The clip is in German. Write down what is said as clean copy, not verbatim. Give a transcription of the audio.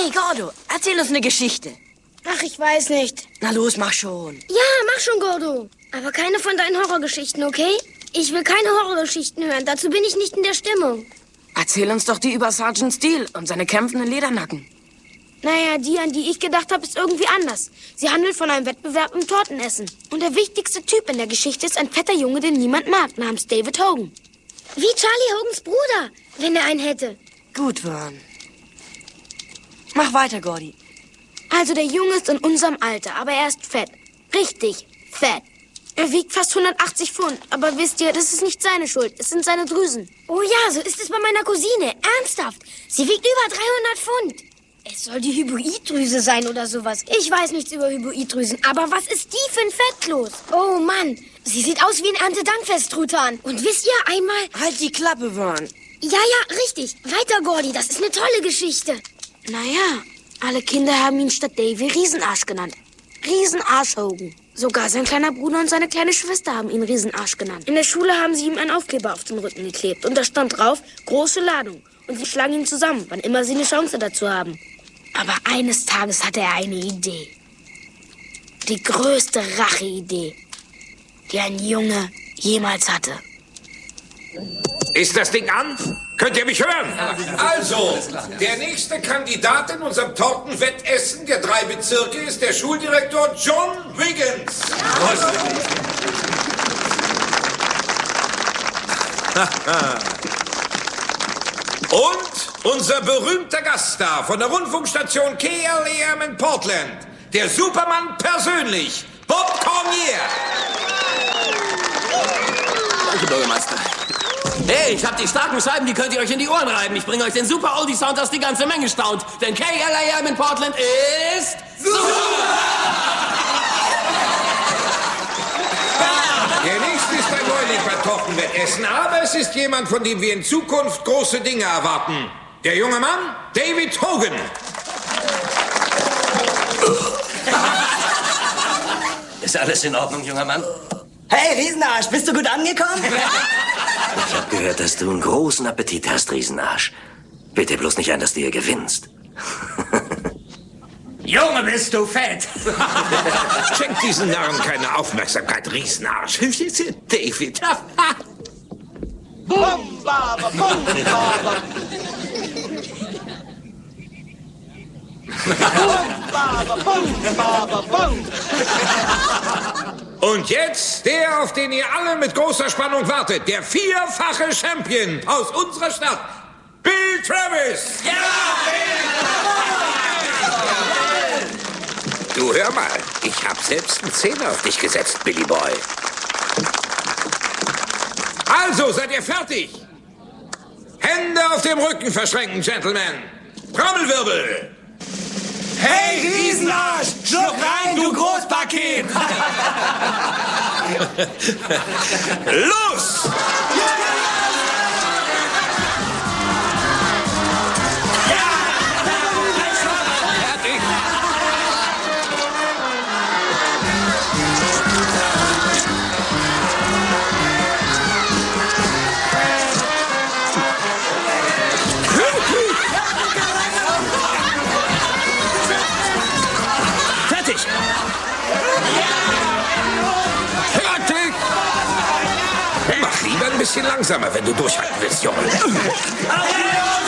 Hey, Gordo, erzähl uns eine Geschichte. Ach, ich weiß nicht. Na los, mach schon. Ja, mach schon, Gordo. Aber keine von deinen Horrorgeschichten, okay? Ich will keine Horrorgeschichten hören. Dazu bin ich nicht in der Stimmung. Erzähl uns doch die über Sergeant Steele und seine kämpfenden Ledernacken. Naja, die, an die ich gedacht habe, ist irgendwie anders. Sie handelt von einem Wettbewerb im Tortenessen. Und der wichtigste Typ in der Geschichte ist ein fetter Junge, den niemand mag, namens David Hogan. Wie Charlie Hogans Bruder, wenn er einen hätte. Gut, Vern. Mach weiter, Gordy. Also der Junge ist in unserem Alter, aber er ist fett. Richtig fett. Er wiegt fast 180 Pfund. Aber wisst ihr, das ist nicht seine Schuld. Es sind seine Drüsen. Oh ja, so ist es bei meiner Cousine. Ernsthaft. Sie wiegt über 300 Pfund. Es soll die Hypoiddrüse sein oder sowas. Ich weiß nichts über Hypoiddrüsen. Aber was ist die für ein Fettkloß? Oh Mann, sie sieht aus wie ein Erntedankfest-Truthahn. Und wisst ihr, einmal... Halt die Klappe, Vern. Ja, richtig. Weiter, Gordy. Das ist eine tolle Geschichte. Naja, alle Kinder haben ihn statt Davy Riesenarsch genannt. Riesenarsch Hogan. Sogar sein kleiner Bruder und seine kleine Schwester haben ihn Riesenarsch genannt. In der Schule haben sie ihm einen Aufkleber auf den Rücken geklebt. Und da stand drauf, große Ladung. Und sie schlagen ihn zusammen, wann immer sie eine Chance dazu haben. Aber eines Tages hatte er eine Idee. Die größte Racheidee, die ein Junge jemals hatte. Ist das Ding an? Könnt ihr mich hören? Also, der nächste Kandidat in unserem Tortenwettessen der 3 Bezirke ist der Schuldirektor John Wiggins. Und unser berühmter Gaststar von der Rundfunkstation KLAM in Portland, der Supermann persönlich, Bob Cormier. Danke, Bürgermeister. Hey, ich hab die starken Scheiben, die könnt ihr euch in die Ohren reiben. Ich bringe euch den Super Oldie Sound, dass die ganze Menge staunt. Denn KLAM in Portland ist... Super! Der nächste ist ein Neuling bei Tortenwettessen, aber es ist jemand, von dem wir in Zukunft große Dinge erwarten. Der junge Mann, David Hogan. Ist alles in Ordnung, junger Mann? Hey, Riesenarsch, bist du gut angekommen? Ich hab gehört, dass du einen großen Appetit hast, Riesenarsch. Bild dir bloß nicht ein, dass du hier gewinnst. Junge, bist du fett! Schenkt diesen Narren keine Aufmerksamkeit, Riesenarsch. David. Bum, baba, bum, baba. Bum, baba, bum, baba, bum. Und jetzt der, auf den ihr alle mit großer Spannung wartet. Der 4-fache Champion aus unserer Stadt. Bill Travis. Ja, Du, hör mal. Ich hab selbst einen Zehner auf dich gesetzt, Billy Boy. Also, seid ihr fertig? Hände auf dem Rücken verschränken, Gentlemen. Trommelwirbel. Hey, Riesenarsch, schluck rein, du Großpaket. Los! Fertig. Fertig! Fertig! Mach lieber ein bisschen langsamer, wenn du durchhalten willst, Junge.